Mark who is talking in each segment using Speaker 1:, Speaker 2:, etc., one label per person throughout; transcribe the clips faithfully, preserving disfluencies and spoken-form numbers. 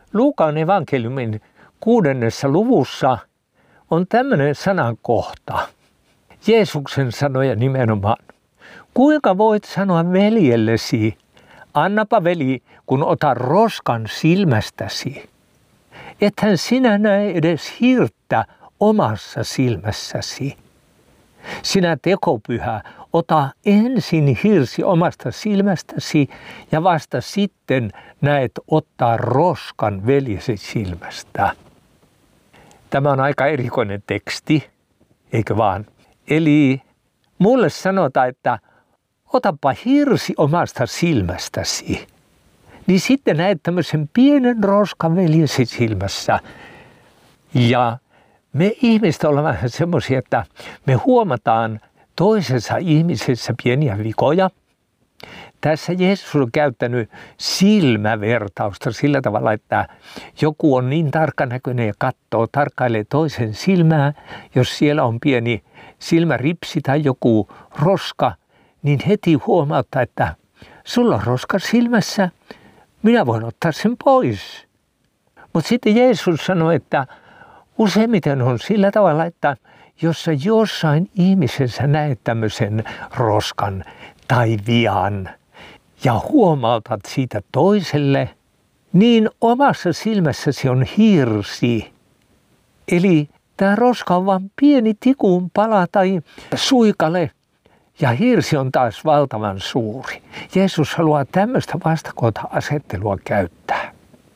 Speaker 1: Luukaan evankeliumin kuudennessa luvussa on tämmöinen sanankohta. Jeesuksen sanoja nimenomaan. Kuinka voit sanoa veljellesi, annapa veli, kun ota roskan silmästäsi. Ethän sinä näe edes hirttä omassa silmässäsi. Sinä tekopyhä, ota ensin hirsi omasta silmästäsi ja vasta sitten näet ottaa roskan veljesi silmästä. Tämä on aika erikoinen teksti, eikö vaan? Eli mulle sanotaan, että otapa hirsi omasta silmästäsi, niin sitten näet tämmöisen pienen roskan veljesi silmässä. Ja me ihmiset ollaan vähän semmoisia, että me huomataan toisessa ihmisessä pieniä vikoja. Tässä Jeesus on käyttänyt silmävertausta sillä tavalla, että joku on niin tarkkanäköinen ja katsoo, tarkkailee toisen silmää. Jos siellä on pieni silmäripsi tai joku roska, niin heti huomauttaa, että sulla on roska silmässä, minä voin ottaa sen pois. Mutta sitten Jeesus sanoi, että useimmiten on sillä tavalla, että jos sä jossain ihmisessä näet tämmöisen roskan tai vian ja huomautat siitä toiselle, niin omassa silmässäsi on hirsi. Eli tämä roska on vain pieni tikun pala tai suikale ja hirsi on taas valtavan suuri. Jeesus haluaa tämmöistä vastakohta-asettelua käyttää.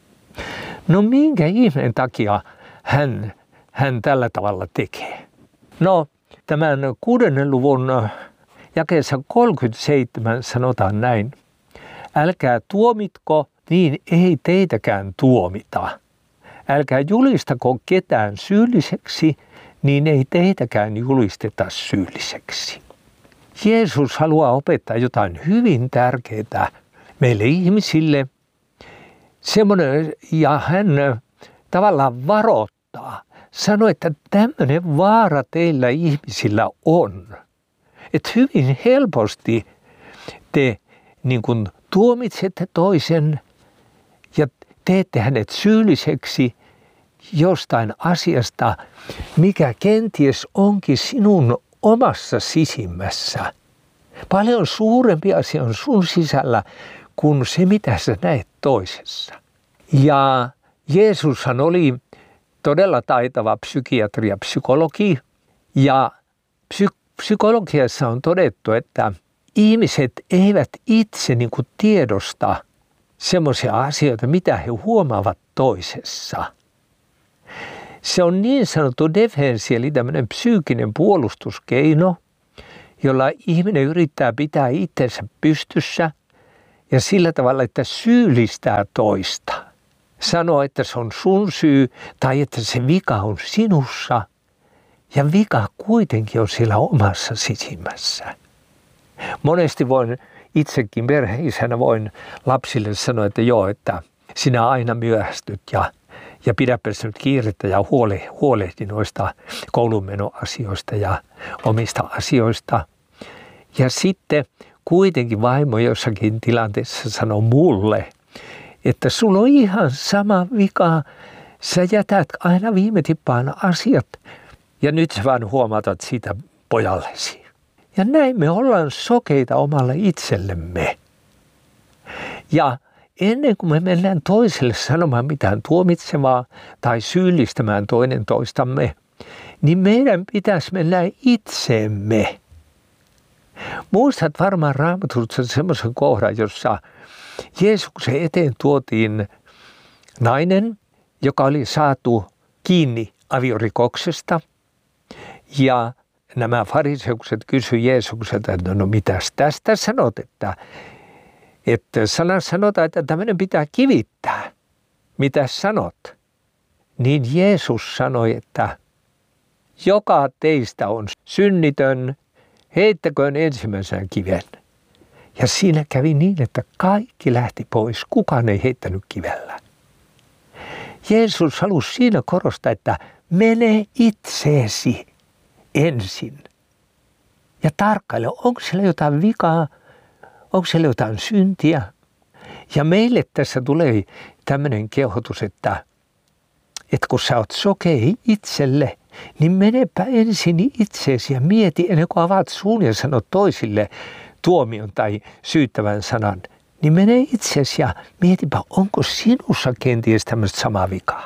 Speaker 1: No minkä ihmeen takia hän, hän tällä tavalla tekee? No tämän kuudennen luvun jakeessa kolmekymmentäseitsemän sanotaan näin. Älkää tuomitko, niin ei teitäkään tuomita. Älkää julistako ketään syylliseksi, niin ei teitäkään julisteta syylliseksi. Jeesus haluaa opettaa jotain hyvin tärkeää meille ihmisille. Semmoinen, ja hän tavallaan varoittaa, sanoi, että tämmöinen vaara teillä ihmisillä on. Että hyvin helposti te niin kuin tuomitsette toisen ja teette hänet syylliseksi jostain asiasta, mikä kenties onkin sinun omassa sisimmässä. Paljon suurempi asia on sun sisällä kuin se, mitä sä näet toisessa. Ja Jeesushan oli todella taitava psykiatri ja psykologi. Ja psy- psykologiassa on todettu, että ihmiset eivät itse niin kuin tiedosta semmoisia asioita, mitä he huomaavat toisessa. Se on niin sanottu defenssi, eli tämmöinen psyykkinen puolustuskeino, jolla ihminen yrittää pitää itsensä pystyssä ja sillä tavalla, että syyllistää toista. Sanoo, että se on sun syy tai että se vika on sinussa ja vika kuitenkin on siellä omassa sisimmässä. Monesti voin itsekin perheisänä voin lapsille sanoa, että joo, että sinä aina myöhästyt ja, ja pidäpäs nyt kiirettä ja huole, huolehdi noista koulunmenoasioista ja omista asioista. Ja sitten kuitenkin vaimo jossakin tilanteessa sanoo mulle, että sulla on ihan sama vika, sä jätät aina viime tippaan asiat ja nyt sä vaan huomautat siitä pojallesi. Ja näin me ollaan sokeita omalle itsellemme. Ja ennen kuin me mennään toiselle sanomaan mitään tuomitsevaa tai syyllistämään toinen toistamme, niin meidän pitäisi mennä itseemme. Muistat varmaan Raamatusta semmoisen kohdan, jossa Jeesuksen eteen tuotiin nainen, joka oli saatu kiinni aviorikoksesta. Ja nämä fariseukset kysyivät Jeesukselta, että no mitäs tästä sanot, että, että sanassa sanotaan, että tämmöinen pitää kivittää. Mitäs sanot? Niin Jeesus sanoi, että joka teistä on synnitön, heittäköön ensimmäisen kiven. Ja siinä kävi niin, että kaikki lähti pois. Kukaan ei heittänyt kivellä. Jeesus halusi siinä korostaa, että mene itseesi ensin. Ja tarkkaile, onko siellä jotain vikaa, onko siellä jotain syntiä. Ja meille tässä tulee tämmöinen kehotus, että, että kun sä oot sokea itselle, niin menepä ensin itseesi ja mieti ennen kuin avaat suun ja sanot toisille tuomion tai syyttävän sanan. Niin mene itseesi ja mietipä, onko sinussa kenties tämmöistä samaa vikaa.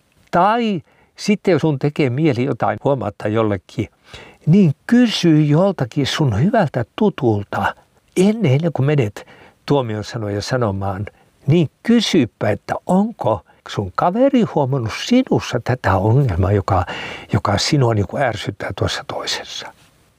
Speaker 1: Tai sitten jos sun tekee mieli jotain huomatta jollekin, niin kysy joltakin sun hyvältä tutulta ennen kuin menet tuomion sanoja sanomaan, niin kysypä, että onko sun kaveri huomannut sinussa tätä ongelmaa, joka, joka sinua niin kuin ärsyttää tuossa toisessa.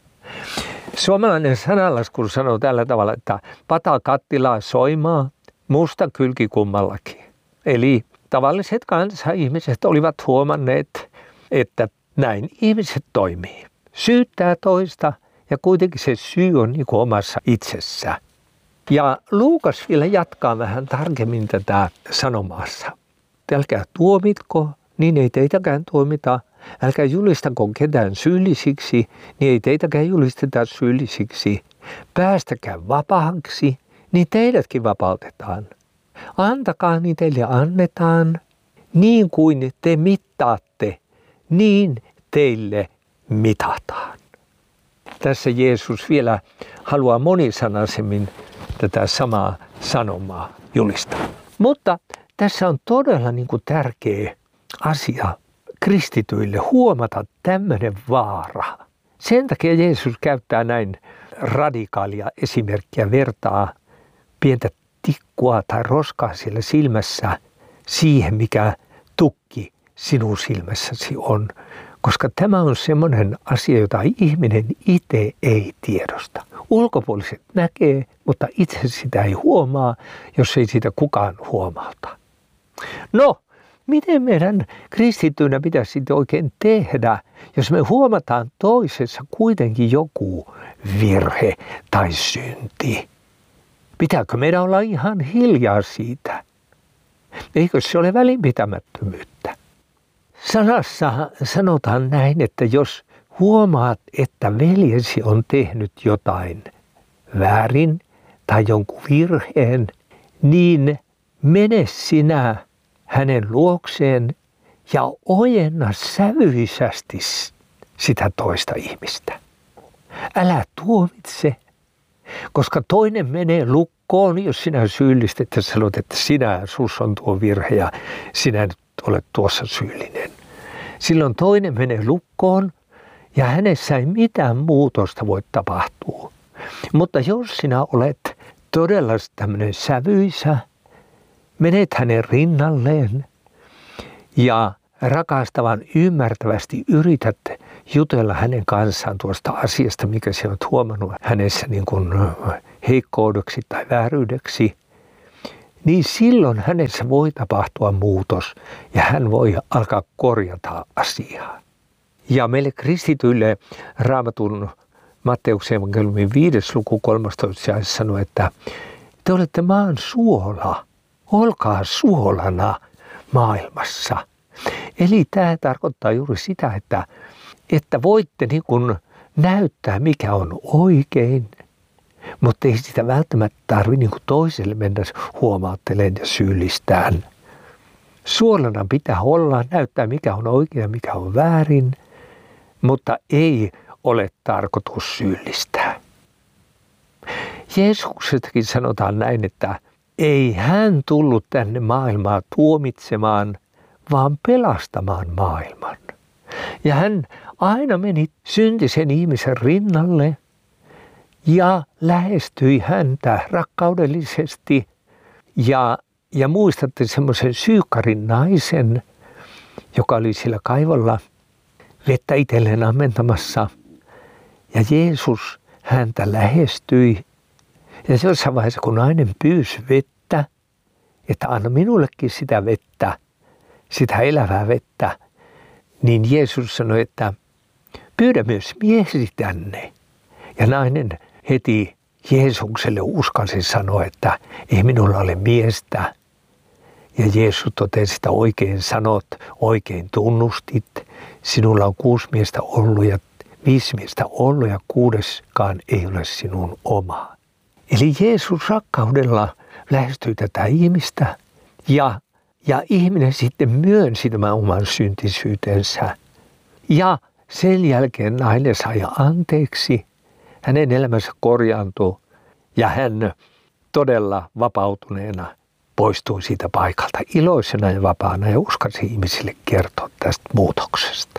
Speaker 1: Suomalainen sananlasku sanoo tällä tavalla, että pata kattilaa soimaa, musta kylki kummallakin. Eli tavalliset kansa-ihmiset olivat huomanneet, että näin ihmiset toimii. Syyttää toista ja kuitenkin se syy on niin kuin omassa itsessä. Ja Luukas vielä jatkaa vähän tarkemmin tätä sanomaassa. Älkää tuomitko, niin ei teitäkään tuomita. Älkää julistako ketään syyllisiksi, niin ei teitäkään julisteta syyllisiksi. Päästäkää vapaaksi, niin teidätkin vapautetaan. Antakaa, niin teille annetaan. Niin kuin te mittaatte, niin teille mitataan. Tässä Jeesus vielä haluaa monisanaisemmin tätä samaa sanomaa julistaa. Mutta tässä on todella niin kuin tärkeä asia kristityille huomata tämmöinen vaara. Sen takia Jeesus käyttää näin radikaalia esimerkkiä, vertaa pientä tikkua tai roskaa siellä silmässä siihen, mikä tukki sinun silmässäsi on. Koska tämä on semmoinen asia, jota ihminen itse ei tiedosta. Ulkopuoliset näkee, mutta itse sitä ei huomaa, jos ei sitä kukaan huomauta. No, miten meidän kristittyinä pitäisi sitten oikein tehdä, jos me huomataan toisessa kuitenkin joku virhe tai synti? Pitääkö meidän olla ihan hiljaa siitä? Eikö se ole välinpitämättömyyttä? Sanassa sanotaan näin, että jos huomaat, että veljesi on tehnyt jotain väärin tai jonkun virheen, niin mene sinä hänen luokseen ja ojenna sävyisästi sitä toista ihmistä. Älä tuomitse, koska toinen menee lukkoon, jos sinä syyllistät ja sanot, että sinä, sus on tuo virhe ja sinä nyt olet tuossa syyllinen. Silloin toinen menee lukkoon ja hänessä ei mitään muutosta voi tapahtua. Mutta jos sinä olet todella tämmöinen sävyisä, menet hänen rinnalleen ja rakastavan ymmärtävästi yrität jutella hänen kanssaan tuosta asiasta, mikä sinä olet huomannut hänessä niin kuin heikkoudeksi tai vääryydeksi, niin silloin hänessä voi tapahtua muutos ja hän voi alkaa korjata asiaa. Ja meille kristityille Raamatun Matteuksen evankeliumin viides luku kolmastoista jakeessa sanoo, että te olette maan suola, olkaa suolana maailmassa. Eli tämä tarkoittaa juuri sitä, että, että voitte niin kuin näyttää mikä on oikein, mutta ei sitä välttämättä tarvitse niin kuin toiselle mennä huomauttelemaan ja syyllistään. Suolana pitää olla, näyttää mikä on oikein ja mikä on väärin, mutta ei ole tarkoitus syyllistää. Jeesuksestakin sanotaan näin, että ei hän tullut tänne maailmaa tuomitsemaan, vaan pelastamaan maailman. Ja hän aina meni syntisen ihmisen rinnalle ja lähestyi häntä rakkaudellisesti. Ja, ja muistatte semmoisen Syykarin naisen, joka oli siellä kaivolla vettä itselleen ammentamassa. Ja Jeesus häntä lähestyi. Ja jossain vaiheessa, kun nainen pyysi vettä, että anna minullekin sitä vettä, sitä elävää vettä, niin Jeesus sanoi, että pyydä myös miehesi tänne. Ja nainen heti Jeesukselle uskalsi sanoa, että ei minulla ole miestä. Ja Jeesus totesi, että oikein sanot, oikein tunnustit. Sinulla on kuusi miestä ollut ja viisi miestä ollut ja kuudeskaan ei ole sinun oma. Eli Jeesus rakkaudella lähestyi tätä ihmistä ja, ja ihminen sitten myönsi tämän oman syntisyytensä. Ja sen jälkeen nainen sai anteeksi, hänen elämänsä korjaantui ja hän todella vapautuneena poistui siitä paikalta iloisena ja vapaana ja uskalsi ihmisille kertoa tästä muutoksesta.